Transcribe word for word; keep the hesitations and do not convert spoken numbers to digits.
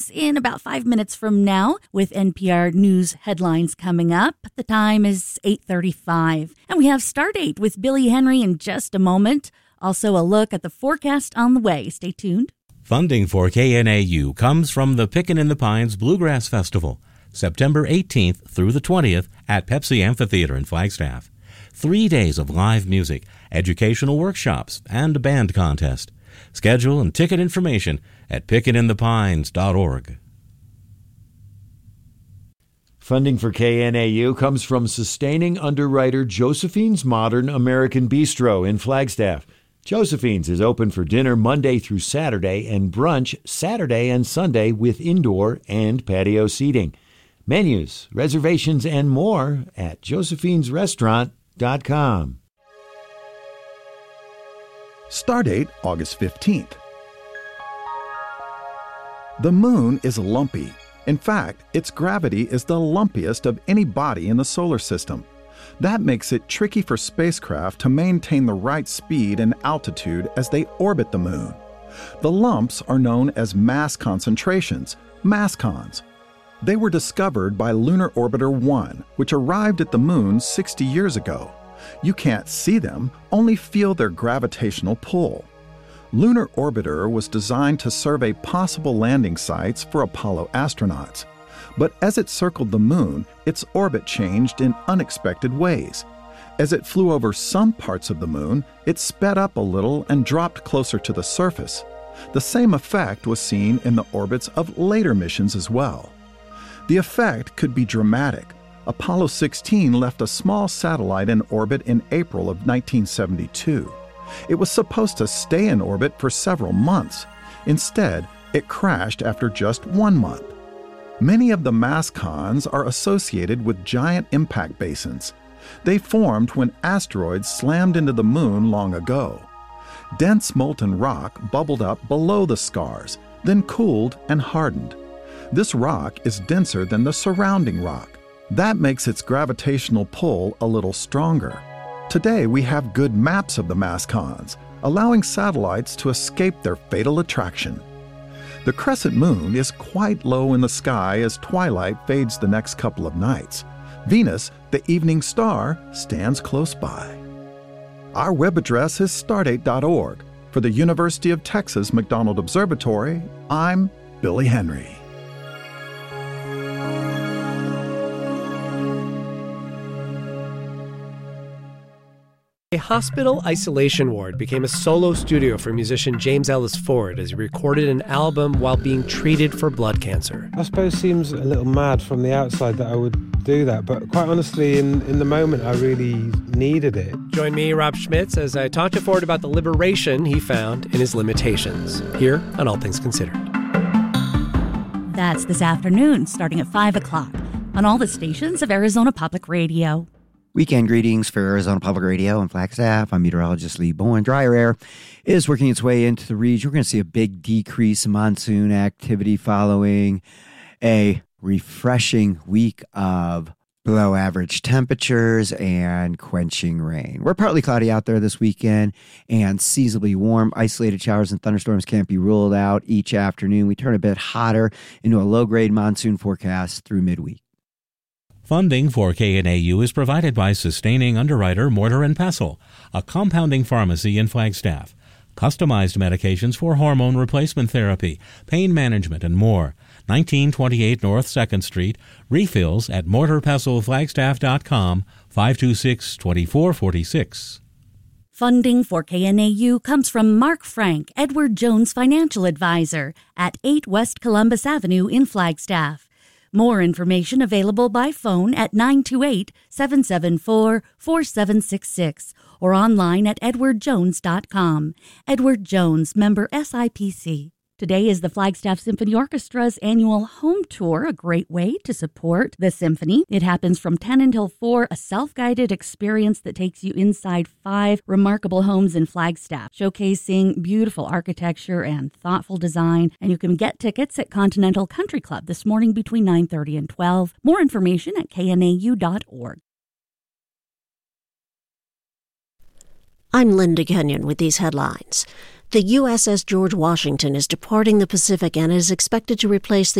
us in about five minutes from now with N P R News headlines coming up. The time is eight thirty-five. And we have Stardate with Billy Henry in just a moment. Also a look at the forecast on the way. Stay tuned. Funding for K N A U comes from the Pickin' in the Pines Bluegrass Festival, September eighteenth through the twentieth at Pepsi Amphitheater in Flagstaff. Three days of live music, educational workshops, and a band contest. Schedule and ticket information at pickin in the pines dot org. Funding for K N A U comes from sustaining underwriter Josephine's Modern American Bistro in Flagstaff. Josephine's is open for dinner Monday through Saturday and brunch Saturday and Sunday with indoor and patio seating. Menus, reservations, and more at josephine's restaurant dot com. Stardate August fifteenth. The moon is lumpy. In fact, its gravity is the lumpiest of any body in the solar system. That makes it tricky for spacecraft to maintain the right speed and altitude as they orbit the moon. The lumps are known as mass concentrations, MASCONs. They were discovered by Lunar Orbiter one, which arrived at the moon sixty years ago. You can't see them, only feel their gravitational pull. Lunar Orbiter was designed to survey possible landing sites for Apollo astronauts. But as it circled the moon, its orbit changed in unexpected ways. As it flew over some parts of the moon, it sped up a little and dropped closer to the surface. The same effect was seen in the orbits of later missions as well. The effect could be dramatic. Apollo sixteen left a small satellite in orbit in April of nineteen seventy-two. It was supposed to stay in orbit for several months. Instead, it crashed after just one month. Many of the MASCONs are associated with giant impact basins. They formed when asteroids slammed into the moon long ago. Dense molten rock bubbled up below the scars, then cooled and hardened. This rock is denser than the surrounding rock. That makes its gravitational pull a little stronger. Today we have good maps of the MASCONs, allowing satellites to escape their fatal attraction. The crescent moon is quite low in the sky as twilight fades the next couple of nights. Venus, the evening star, stands close by. Our web address is stardate dot org. For the University of Texas McDonald Observatory, I'm Billy Henry. A hospital isolation ward became a solo studio for musician James Ellis Ford as he recorded an album while being treated for blood cancer. I suppose it seems a little mad from the outside that I would do that, but quite honestly, in, in the moment, I really needed it. Join me, Rob Schmitz, as I talk to Ford about the liberation he found in his limitations, here on All Things Considered. That's this afternoon, starting at five o'clock, on all the stations of Arizona Public Radio. Weekend greetings for Arizona Public Radio and Flagstaff. I'm meteorologist Lee Bowen. Drier air is working its way into the region. We're going to see a big decrease in monsoon activity following a refreshing week of below average temperatures and quenching rain. We're partly cloudy out there this weekend and seasonably warm. Isolated showers and thunderstorms can't be ruled out each afternoon. We turn a bit hotter into a low-grade monsoon forecast through midweek. Funding for K N A U is provided by sustaining underwriter Mortar and Pestle, a compounding pharmacy in Flagstaff. Customized medications for hormone replacement therapy, pain management, and more. nineteen twenty-eight North second Street. Refills at mortar pestle flagstaff dot com, five two six, two four four six. Funding for K N A U comes from Mark Frank, Edward Jones Financial Advisor, at eight West Columbus Avenue in Flagstaff. More information available by phone at nine two eight, seven seven four, four seven six six or online at edward jones dot com. Edward Jones, member S I P C. Today is the Flagstaff Symphony Orchestra's annual home tour, a great way to support the symphony. It happens from ten until four, a self-guided experience that takes you inside five remarkable homes in Flagstaff, showcasing beautiful architecture and thoughtful design. And you can get tickets at Continental Country Club this morning between nine thirty and twelve. More information at k n a u dot org. I'm Linda Kenyon with these headlines. The U S S George Washington is departing the Pacific and is expected to replace the